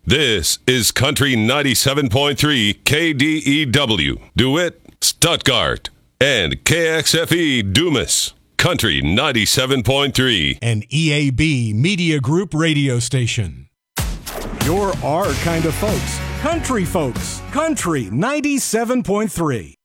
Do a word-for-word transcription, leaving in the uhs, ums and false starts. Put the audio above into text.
This is Country ninety-seven point three K D E W, DeWitt, Stuttgart, and K X F E Dumas. Country ninety-seven point three. An E A B Media Group radio station. You're our kind of folks. Country folks. Country ninety-seven point three.